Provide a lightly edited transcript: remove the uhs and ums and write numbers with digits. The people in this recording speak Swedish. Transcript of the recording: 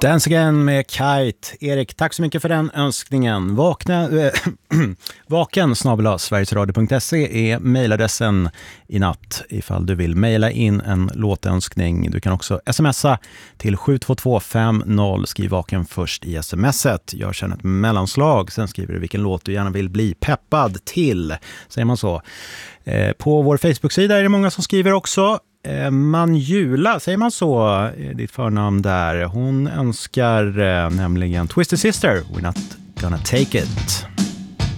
Dance Again med Kite. Erik, tack så mycket för den önskningen. vaken@sverigesradio.se är mejladressen i natt ifall du vill mejla in en låtönskning. Du kan också smsa till 72250. Skriv vaken först i smset. Jag känner ett mellanslag. Sen skriver du vilken låt du gärna vill bli peppad till. Säger man så. På vår Facebook-sida är det många som skriver också. Manjula, säger man så, ditt förnamn där. Hon önskar nämligen Twisted Sister, We're Not Gonna Take It.